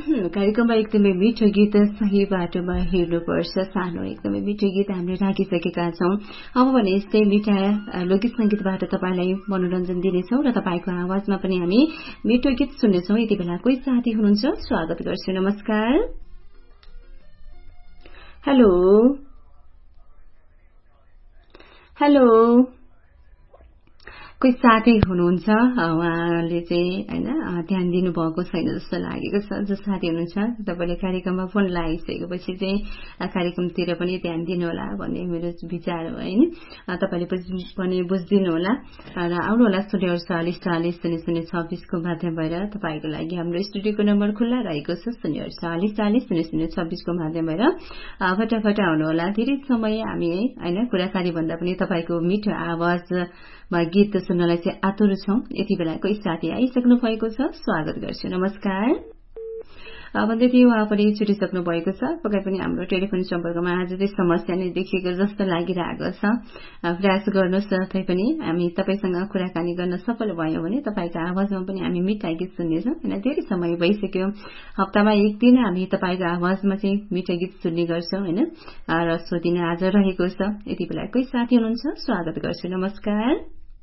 कार्यक्रममा एकदमै मिठो गीत सही बाटोमा हिँड्नुपर्छ सानो एकदमै मिठो गीत हामीले राखिसकेका छौं। अब भने यस्तै मिठा लोकगीत संगीतबाट तपाईलाई मनोरञ्जन दिनेछौं र तपाईको आवाजमा पनि हामी मिठो गीत सुन्नेछौं। यति बेला कोही साथी हुनुहुन्छ, स्वागत गर्छु। नमस्कार। हेलो हेलो, कोही साथी हुनुहुन्छ, उहाँले चाहिँ हैन ध्यान दिनुभएको छैन जस्तो लागेको छ। जो साथी हुनुहुन्छ तपाईले कार्यक्रममा फोन लगाइसकेपछि चाहिँ कार्यक्रमतिर पनि ध्यान दिनु होला भन्ने मेरो विचार हो हैन। तपाईले पनि बुझ्दिनु होला र आउनु होला 048400026 को माध्यम भएर तपाईको लागि हाम्रो स्टुडियोको नम्बर खुल्ला रहेको छ। 048400026 को माध्यम भएर फटाफट आउनु होला। धेरै समय हामी हैन कुराकानी भन्दा पनि तपाईको मिठो आवाजमा गीत सुन्नलाई चाहिँ आतुर छौं। यति बेला कोही साथी आइसक्नु भएको छ, स्वागत गर्छु। नमस्कार भन्दै थियो, उहाँ पनि छुटिसक्नु भएको छ। पक्कै पनि हाम्रो टेलिफोन सम्पर्कमा आज चाहिँ समस्या नै देखिएको जस्तो लागिरहेको छ। प्रयास गर्नुहोस्, तैपनि हामी तपाईसँग कुराकानी गर्न सफल भयौं भने तपाईको आवाजमा पनि हामी मिठा गीत सुन्नेछौं। हैन धेरै समय भइसक्यो, हप्तामा एक दिन हामी तपाईको आवाजमा चाहिँ मिठा गीत सुन्ने गर्छौं हैन। र सो दिन आज रहेको छ। यति बेला कोही साथी हुनुहुन्छ, स्वागत गर्छु। नमस्कार।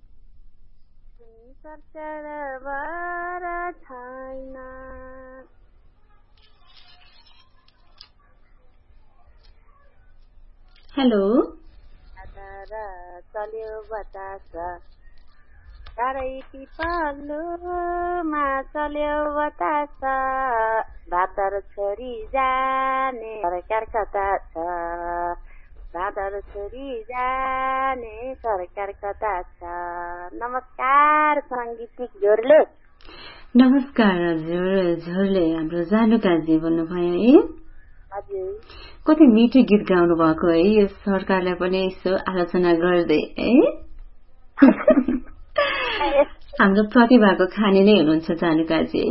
हेलो चल्यो बतास तारै पिपलुमा चल्यो बतास भादर छोरी जाने सरकार कता छ भादर छोरी जाने सरकार कता छ। नमस्कार संगीतिक झोरले। नमस्कार हजुर, झोरले हाम्रो जानुकाजी भन्नुभयो है। हजुर, कति मिठो गीत गाउनु भएको है। यो सरकारलाई पनि यसो आलोचना गर्दै है। हाम्रो प्रतिभाको खानी नै हुनुहुन्छ जानुकाजी।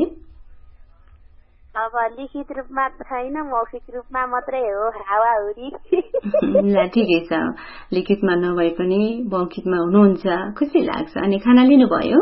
अब लिखित रूपमा छैन, मौखिक रूपमा मात्रै हो हावाहुरी। ल ठिकै छ, लिखितमा नभए पनि मौखिकमा हुनुहुन्छ, खुसी लाग्छ। अनि खाना लिनुभयो?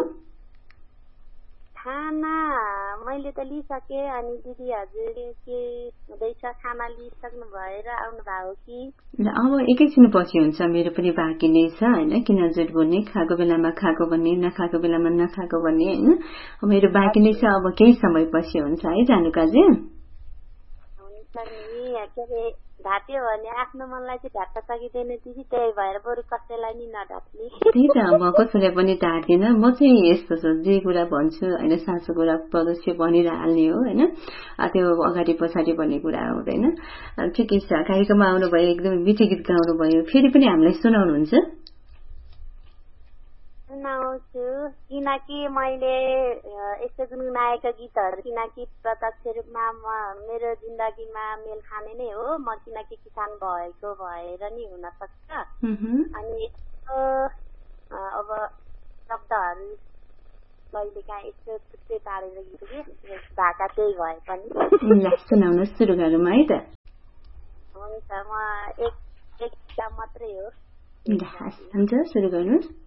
खाना मैले त लिइसके। अनि दिदी हजुर के हुँदैछ, खाना लिइसक्नु भएर आउनु भएको कि? अब एकैछिन पछि हुन्छ, मेरो पनि बाँकी नै छ हैन। किन झुट बोल्ने, खाएको बेलामा खाएको भन्ने, नखाएको बेलामा नखाएको भन्ने हैन। मेरो बाँकी नै छ, अब केही समय पछि हुन्छ है जानुकाजी। हुन्छ नि, के अरे ढाट्यो भने आफ्नो मनलाई चाहिँ ढाट्न सकिँदैन दिदी, त्यही भएर बरु कसैलाई नि नढाट्ने। त्यही त, म कसैलाई पनि ढाट्दिन। म चाहिँ यस्तो छु, जे कुरा भन्छु हैन साँचो कुरा प्रदर्श भनिरहाल्ने हो हैन। त्यो अगाडि पछाडि भन्ने कुरा हुँदैन। ठिकै छ, कार्यक्रममा आउनुभयो, एकदमै मिठो गीत गाउनुभयो। फेरि पनि हामीलाई सुनाउनुहुन्छ? सुनाउँछु, किनकि मैले यस्तो गुनगुनाएका गीतहरू किनकि प्रत्यक्ष रूपमा मेरो जिन्दगीमा मेल खाने नै हो। म किनकि किसान भएको भएर नि हुन सक्छ। अनि अब शब्दहरू कहिलेकाहीँ यस्तो छुट्टै पारेर गीत कि भाका त्यही भए पनि। सुनाउन सुरु गरौँ है त। हुन्छ, म एक मात्रै हो। हुन्छ, सुरु गर्नुहोस्।